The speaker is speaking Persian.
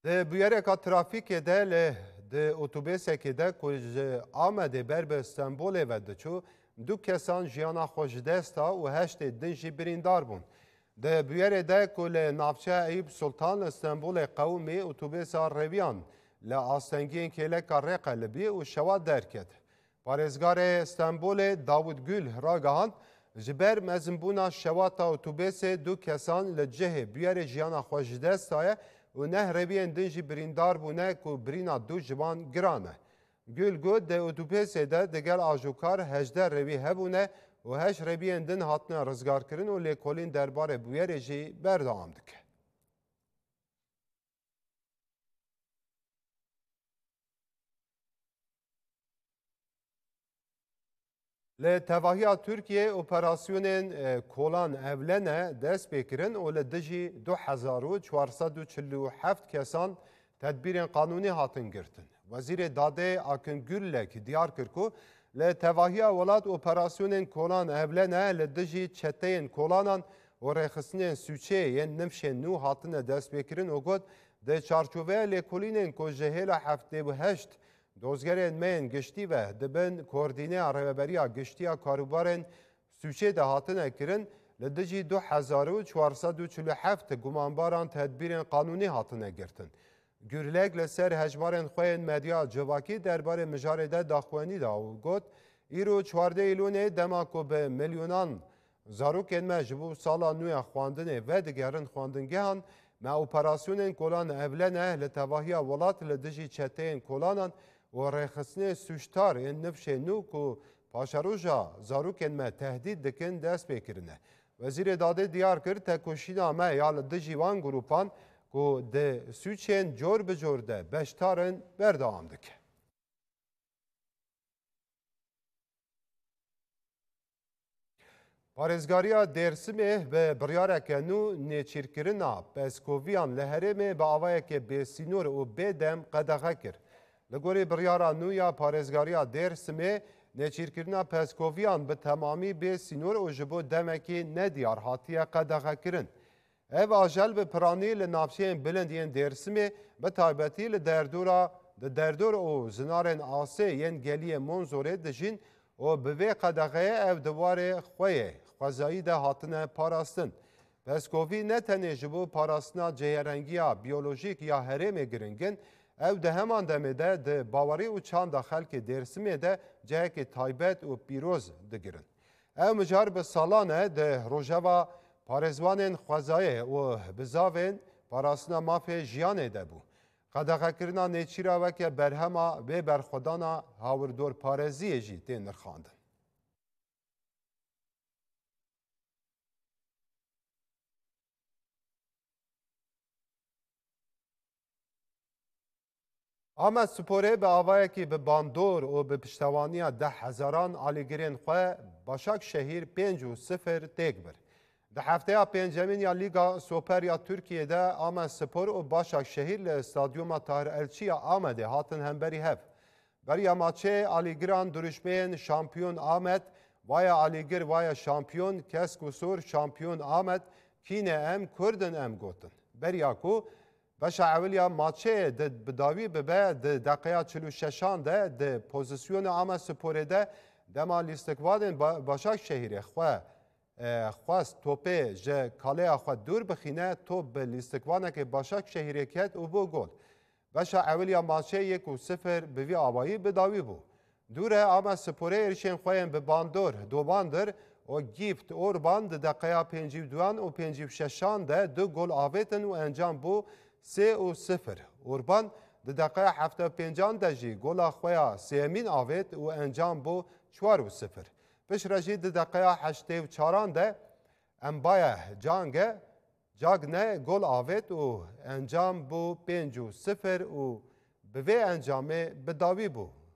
ده بویرکا ترافیک ده اتوبیسه که ده کج آمده بر به استانبول و دچو دو کسان جیانا خوش دستا و هشت دنجی بریندار بون. ده بویر ده کل نافچه ایب سلطان استانبول قومی اتوبیسا رویان لآستنگین کلک رقلبی و شواد درکد. پارزگار استانبول داود گل را گهاند جبر مزنبونا شواتا اتوبیس دو کسان لجه بویر جیانا خوش دستایه و نه رویان دنجی بریندار بونه که برینا دو جوان گرانه. گل گود ده اتوبیس ده دگر آجوکار 18 روی هبونه و 8 رویان دن هاتنه رزگار کرن و لیکولین درباره بویر جی بردام دکه. لتواهی ترکیه اپراسیون کولان اولنه دست بکرن و لدجی 2447 کسان تدبیر قانونی هاتن گرتن. وزیر داده آکن گلک دیار کرکو لتواهی ولاد اپراسیون کولان اولنه لدجی چتین کولانان و رخصنین سوچه ین نمشه نو هاتن دست بکرن و گود ده چارچوبه لکولینن که جهیل 78 دوزگرین من گشتی و دبن کوردینه رهبری گشتی کاروبارن سوچه ده هاتنه کرن لدجی 2447 گمانباران تدبیر قانونی هاتنه گرتن. گرلگ لسر هجمارن خوین مدیا جواکی درباره مجارده داخوانی دا و گوت ایرو 14 ایلونه دماکو به میلیونان زاروکن مجبو سالا نوی خواندنه و دگرن خواندنگهان ما اپراسیونن کولان اولنه لتواهی ولات لدجی چتین کولانان و رخصنه سوشتار این نفش نو که پاشروژا زاروکن ما تهدید دکن دست بکرنه. وزیر داده دیار کرد تکوشینا ما یال دجیوان گروپان که ده سوچین جور بجور ده بشتارن بردام دکه. پارێزگاریya Dêrsimê bi biryareke nû nêçîrkirina peskûviyan li Herêmê bi avayekê bêsînor û bêdem qedexe kir. Li gorî biryara nû ya parêzgariya Dêrsimê nêçîrkirina peskûviyan bi temamî bêsînor û ji bo demekî nediyar hatiye qedexekirin. Ev ajel bi piranî li navçeyên bilind yên Dêrsimê bi taybetî li derdor û zinarên asê yên geliyê Monzorê dijîn û bi vê qedexeyê ev diwarê xwe xwezayî de hatine parastin. Peskûvî ne tenê ji bo parastina cêherengiya biyolojîk ya Herêmê giringin, ev di heman demê de di bawerî û çanda xelkê Dêrsimê de cihekê taybet û pîroz digirin. Ev mijar bi salan e di rojeva parêzwanên xwezayê û bizavên parastina mafê jiyanê de bû. Qedexekirina nêçîra weke berhema vê berxwedana hawirdorparêziyê jî tên nirxandin. Amed Sporê bi avayekî bi bandor û bi piştevaniya 10,000 alîgirên xwe Başakşehîr 5-0 têk bir. Di hefteya pêncemîn ya Lîga Super ya Tirkiyeyê de Amed Spor û Başakşehîr li Stadyuma Tahir Elçî ya Amedê hatin hemberî hev. Beriya maçê alîgiran duruşmeyên şampiyon Amed, vaya alîgir vaya şampiyon, kesk û sor şampiyon Amed, kîne em Kurdin em gotin. Beriya ku beşa ewiliya maçê bi dawî bibe di deqeya 46 de di pozisyona Amed Sporê de dema lîstikvadên Başakşehîrê xwe xwest topê ji kaleya xwe dûr bixîne, top bi lîstikvanekê Başakşehîrê ket û bû gol. Beşa ewiliya maçê 1-0 bi vî awayî bi dawî bû. Dûr e Amed Sporê êrişên xwe yên bi bandor dobandir û Gift Orban di deqeya 52 û 56 de du gol avêtin û encam bû 3-0. Orban di deqeya 75 de jî gola xwe ya sêmîn avêt û encam bû 4-0. Piştre jî di deqeya 84 de Embaye Cagne gol avêt û encam bû 5-0 û bi vê encamê bi dawî bû.